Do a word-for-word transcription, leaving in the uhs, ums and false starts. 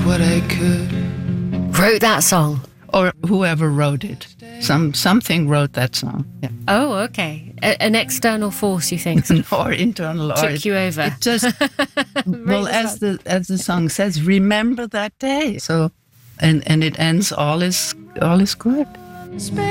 what I could. Wrote that song? Or whoever wrote it. Some Something wrote that song. Yeah. Oh, okay. A- an external force, you think? Or internal. Took or it, you over. It just, well, as the as the song says, remember that day. So, and, and it ends, all is, all is good.